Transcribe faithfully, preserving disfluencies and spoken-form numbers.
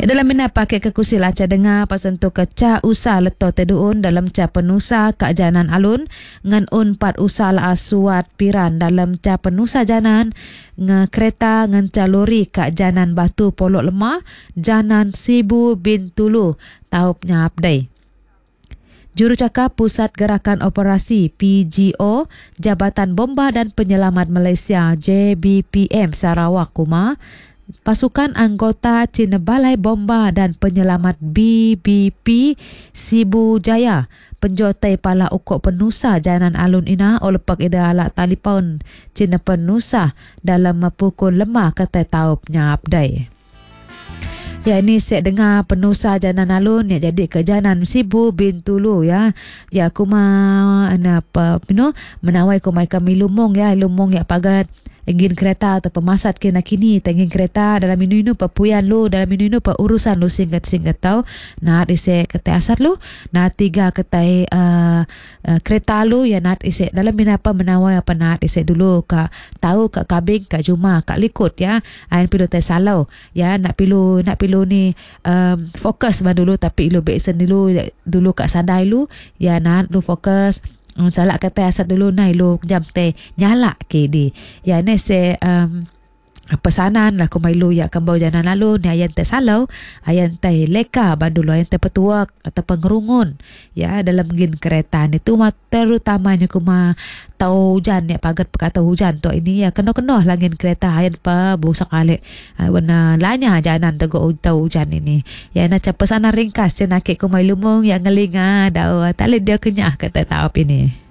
Ya, dalam mina pakai ke kursi lah ca dengar pasal tu ke ca usah leto teduun dalam ca penusa kak janan alun ngan un pat usah la asuat piran dalam ca penusa janan nge kereta ngan ca lori kak janan Batu Polok Lemah janan Sibu Bintulu tahupnya update. Jurucakap Pusat Gerakan Operasi P G O Jabatan Bomba dan Penyelamat Malaysia J B P M Sarawak Kuma, pasukan anggota Cina Balai Bomba dan Penyelamat B B P Sibu Jaya penjotai pala ukok penusa janan alun ina olepak ida ala talipon Cina penusa dalam pukul lemah kata taupnya abdai. Ya, ini saya dengar penusa janan alun ya jadi ke janan Sibu Bintulu ya. Ya aku ma ana apa you know, menawai ko mai kami lumong ya lumong ya pagat ingin kereta atau pemasat kena kini tengin kereta dalam minu-inu papuyan lu dalam minu-inu pa urusan lu singkat-singkat tau nak ise kata asat lu nak tiga kata uh, uh, kereta lu ya nak ise dalam mina apa menawai apa nak ise dulu ka tahu ka kabing ka juma ka likut ya ain pilu tai salau ya nak pilu nak pilu ni um, fokus ba dulu tapi lu beisen dulu dulu ka sadai lu ya nak lu fokus. Um, salah kata asat dulu nai lo jam teh nyala ke di ya ne se um, pesanan lah ko mailu ya kambau janan lalu ni ayan teh salau ayan teh leka bandulo ayan teh petuak atau pengerungun ya dalam gin kereta ni tu terutamanya kuma tau hujan ya pagat perkata hujan tu ini ya kena-kena langin kereta ayan pa busak kali warna lanya janan tego tau hujan ini ya na pesanan ringkas cenakik ko mailu mong yang ngelinga dah tak le dia kenyah kata taap ini.